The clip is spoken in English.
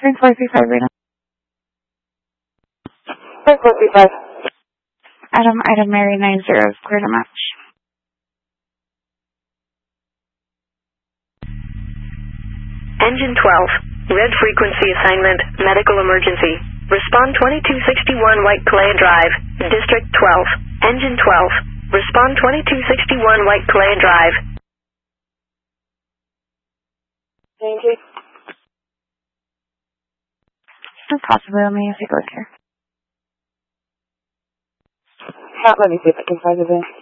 3435 right now. 3435. Item Mary 90 is clear to match. Engine 12, red frequency assignment, medical emergency. Respond 2261 White Clay Drive, District 12. Engine 12, respond 2261 White Clay Drive. Thank you. Possibly, let me take a look here. Let me see if I can find it in.